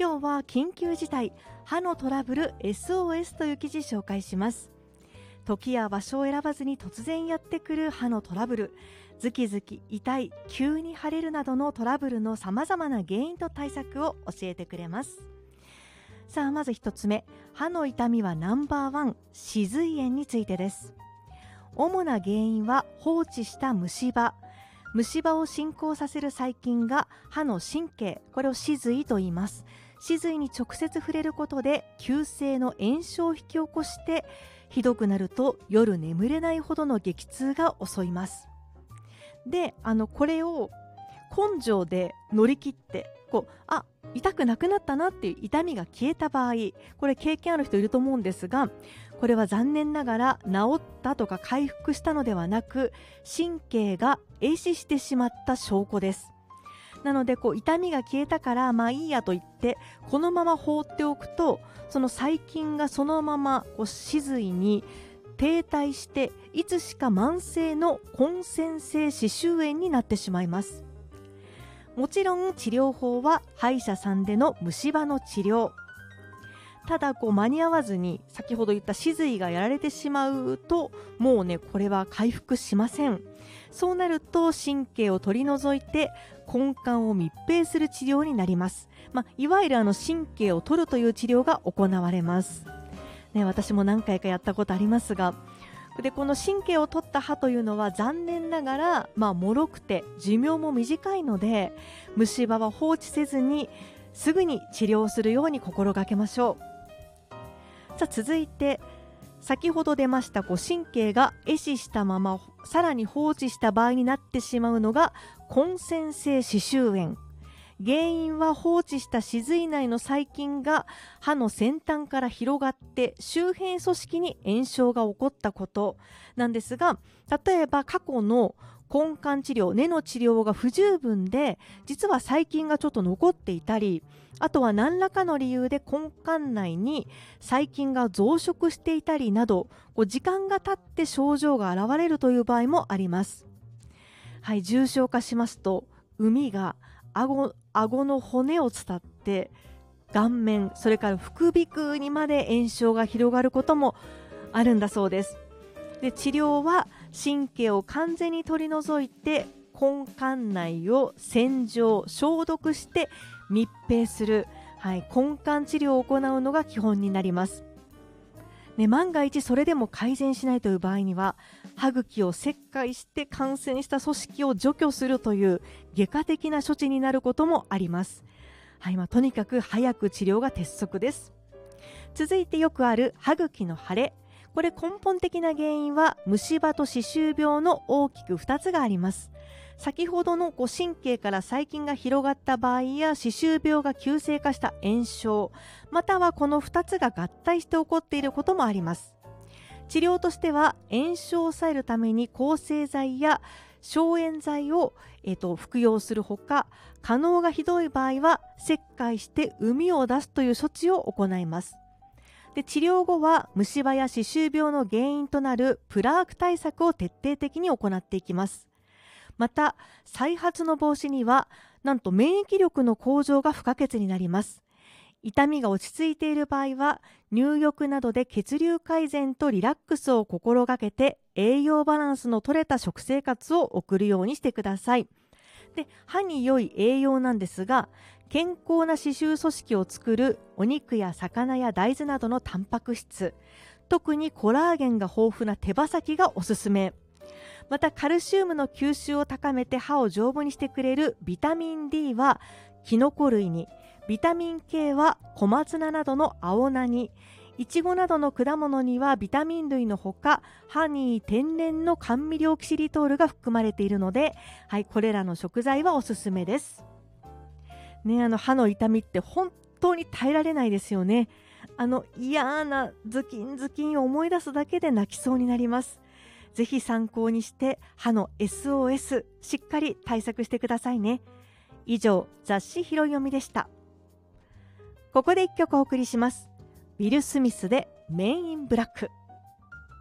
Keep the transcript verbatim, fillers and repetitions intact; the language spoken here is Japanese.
今日は緊急事態歯のトラブル エスオーエス という記事紹介します。時や場所を選ばずに突然やってくる歯のトラブル、ズキズキ、痛い、急に腫れるなどのトラブルのさまざまな原因と対策を教えてくれます。さあ、まず一つ目、歯の痛みはナンバーワン、歯髄炎についてです。主な原因は放置した虫歯。虫歯を進行させる細菌が歯の神経、これを歯髄と言います。歯髄に直接触れることで急性の炎症を引き起こして、ひどくなると夜眠れないほどの激痛が襲います。で、あのこれを根性で乗り切ってこうあ痛くなくなったなっていう痛みが消えた場合、これ経験ある人いると思うんですが、これは残念ながら治ったとか回復したのではなく、神経が壊死してしまった証拠です。なのでこう痛みが消えたからまあいいやと言ってこのまま放っておくと、その細菌がそのままこう歯髄に停滞して、いつしか慢性の根栓性歯周炎になってしまいます。もちろん治療法は歯医者さんでの虫歯の治療。ただこう間に合わずに先ほど言った歯髄がやられてしまうと、もうねこれは回復しません。そうなると神経を取り除いて根幹を密閉する治療になります。まあ、いわゆるあの神経を取るという治療が行われます、ね、私も何回かやったことありますが、でこの神経を取った歯というのは残念ながら、まあ、脆くて寿命も短いので、虫歯は放置せずにすぐに治療するように心がけましょう。さあ続いて、先ほど出ましたこう神経が壊死したままさらに放置した場合になってしまうのが根栓性歯周炎。原因は放置した歯髄内の細菌が歯の先端から広がって周辺組織に炎症が起こったことなんですが、例えば過去の根幹治療、根の治療が不十分で実は細菌がちょっと残っていたり、あとは何らかの理由で根幹内に細菌が増殖していたりなど、こう時間が経って症状が現れるという場合もあります。はい、重症化しますと膿が顎、顎の骨を伝って顔面、それから副鼻腔にまで炎症が広がることもあるんだそうです。で、治療は神経を完全に取り除いて根幹内を洗浄消毒して密閉する、はい、根幹治療を行うのが基本になります、ね、万が一それでも改善しないという場合には歯茎を切開して感染した組織を除去するという外科的な処置になることもあります、はいまあ、とにかく早く治療が鉄則です。続いてよくある歯茎の腫れ、これ根本的な原因は虫歯と歯周病の大きくふたつがあります。先ほどの神経から細菌が広がった場合や歯周病が急性化した炎症、またはこのふたつが合体して起こっていることもあります。治療としては炎症を抑えるために抗生剤や消炎剤を、えー、と服用するほか、可能がひどい場合は切開して膿を出すという処置を行います。で、治療後は虫歯や歯周病の原因となるプラーク対策を徹底的に行っていきます。また再発の防止にはなんと免疫力の向上が不可欠になります。痛みが落ち着いている場合は入浴などで血流改善とリラックスを心がけて栄養バランスの取れた食生活を送るようにしてください。で、歯に良い栄養なんですが、健康な歯周組織を作るお肉や魚や大豆などのタンパク質、特にコラーゲンが豊富な手羽先がおすすめ。またカルシウムの吸収を高めて歯を丈夫にしてくれるビタミン ディー はキノコ類に、ビタミン ケー は小松菜などの青菜に、いちごなどの果物にはビタミン類のほか歯に天然の甘味料キシリトールが含まれているので、はい、これらの食材はおすすめです、ね、あの歯の痛みって本当に耐えられないですよね。あの嫌なズキンズキンを思い出すだけで泣きそうになります。ぜひ参考にして歯の エスオーエス しっかり対策してくださいね。以上、雑誌ひろよみでした。ここで一曲お送りします。ウィル・スミスでメン・イン・ブラック。